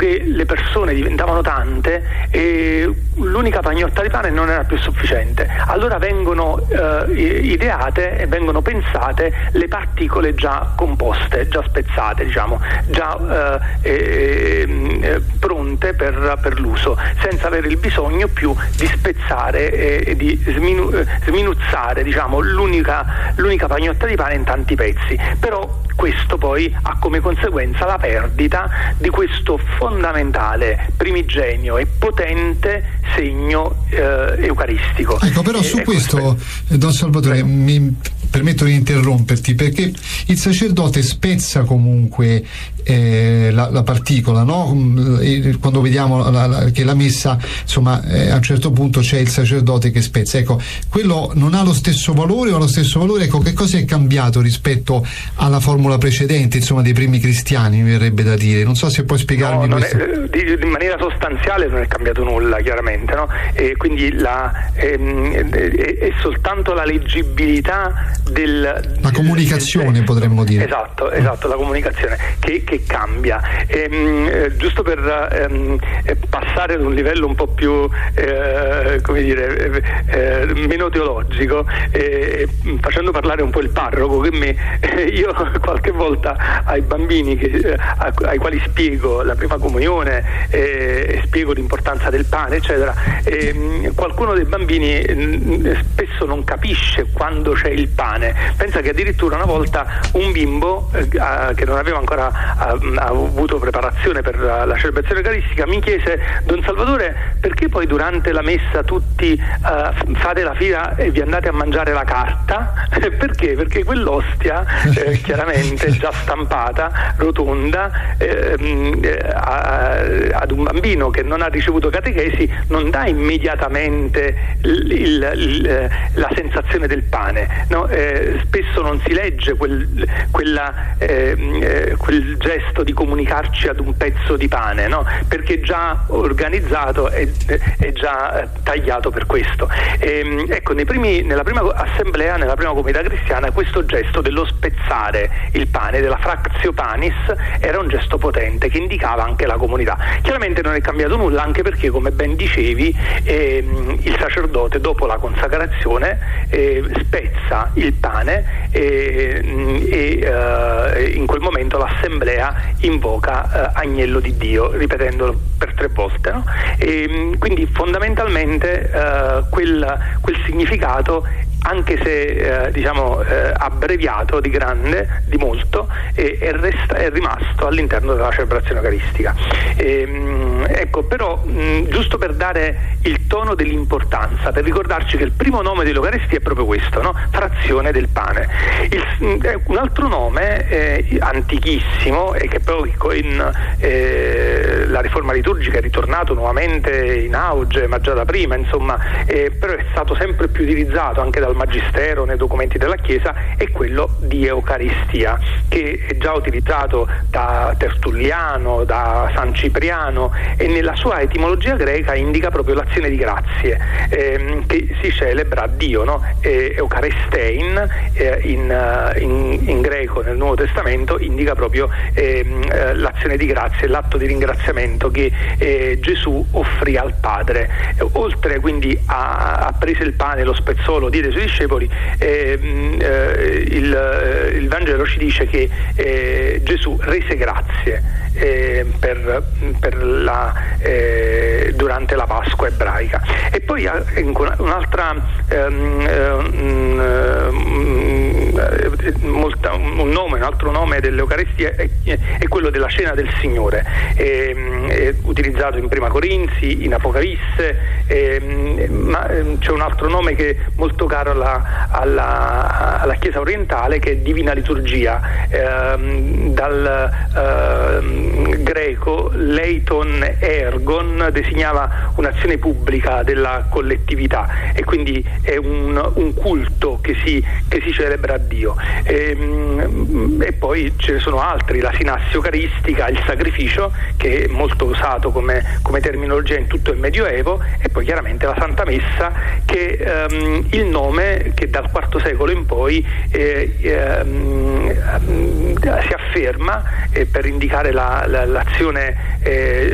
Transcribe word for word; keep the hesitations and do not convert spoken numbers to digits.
che le persone diventavano tante e l'unica pagnotta di pane non era più sufficiente. Allora vengono eh, ideate e vengono pensate le particole già composte, già spezzate, diciamo, già eh, eh, pronte per, per l'uso, senza avere il bisogno più di spezzare e di sminu- sminuzzare, diciamo, l'unica, l'unica pagnotta di pane in tanti pezzi. Però questo poi ha come conseguenza la perdita di questo fondamentale, primigenio e potente segno eh, eucaristico. Ecco, però su ecco, questo, Don Salvatore, Prego. mi permetto di interromperti, perché il sacerdote spezza comunque eh, la, la particola, no? Quando vediamo la, la, che la messa, insomma, eh, a un certo punto c'è il sacerdote che spezza. Ecco, quello non ha lo stesso valore o ha lo stesso valore? Ecco, che cosa è cambiato rispetto alla formula precedente, insomma, dei primi cristiani, mi verrebbe da dire. Non so se puoi spiegarmi no, questo. Non è, in maniera sostanziale non è cambiato nulla, chiaramente, no? E quindi la, ehm, è, è soltanto la leggibilità del la comunicazione, del potremmo dire. Esatto, esatto, la comunicazione che, che cambia. Ehm, eh, giusto per ehm, passare ad un livello un po' più eh, come dire eh, meno teologico, eh, facendo parlare un po' il parroco, che me, eh, io qualche volta ai bambini che, eh, ai quali spiego la prima comunione, eh, spiego l'importanza del pane, eccetera, eh, qualcuno dei bambini eh, spesso non capisce quando c'è il pane. Pensa che addirittura una volta un bimbo eh, che non aveva ancora ha, ha avuto preparazione per la, la celebrazione eucaristica mi chiese: Don Salvatore, perché poi durante la messa tutti uh, fate la fila e vi andate a mangiare la carta? Perché? Perché quell'ostia eh, chiaramente già stampata, rotonda, eh, a, ad un bambino che non ha ricevuto catechesi non dà immediatamente il, il, il, la sensazione del pane, no? Eh, spesso non si legge quel, quella, eh, quel gesto di comunicarci ad un pezzo di pane, no? Perché è già organizzato e è già tagliato per questo. E, ecco, nei primi, nella prima assemblea, nella prima comunità cristiana, questo gesto dello spezzare il pane, della fractio panis, era un gesto potente che indicava anche la comunità. Chiaramente non è cambiato nulla, anche perché, come ben dicevi, ehm, il sacerdote dopo la consacrazione eh, spezza il pane e, e eh, in quel momento l'assemblea invoca eh, Agnello di Dio, ripetendolo per tre volte, no? E quindi fondamentalmente eh, quel, quel significato, anche se eh, diciamo eh, abbreviato di grande, di molto, eh, è, resta, è rimasto all'interno della celebrazione eucaristica. E, mh, ecco, però mh, giusto per dare il tono dell'importanza, per ricordarci che il primo nome dell'Eucaristia è proprio questo, no? Frazione del pane. Il, eh, un altro nome eh, antichissimo, e che poi in eh, la riforma liturgica è ritornato nuovamente in auge, ma già da prima, insomma, eh, però è stato sempre più utilizzato anche dal Magistero, nei documenti della Chiesa, è quello di Eucaristia, che è già utilizzato da Tertulliano, da San Cipriano, e nella sua etimologia greca indica proprio l'azione di grazie ehm, che si celebra a Dio, no? Eh, Eucharistein eh, in, in, in greco nel Nuovo Testamento indica proprio ehm, l'azione di grazie, l'atto di ringraziamento che eh, Gesù offrì al Padre. Eh, oltre quindi a, a prese il pane, lo spezzò, lo diede ai suoi discepoli, eh, eh, il, eh, il Vangelo ci dice che eh, Gesù rese grazie eh, per, per la, eh, durante la Pasqua ebraica. E poi un'altra ehm, ehm, molta, un nome, un altro nome dell'Eucaristia è, è quello della Cena del Signore, è, è utilizzato in Prima Corinzi, in Apocalisse, è, ma c'è un altro nome che è molto caro alla, alla, alla Chiesa orientale, che è Divina Liturgia, ehm, dal ehm, greco leiton ergon designava un'azione pubblica della collettività, e quindi è un, un culto che si, che si celebra a Dio. E, e poi ce ne sono altri: la sinassi eucaristica, il sacrificio, che è molto usato come, come terminologia in tutto il Medioevo, e poi chiaramente la Santa Messa, che è um, il nome che dal quarto secolo in poi eh, eh, si afferma eh, per indicare la, la, l'azione eh,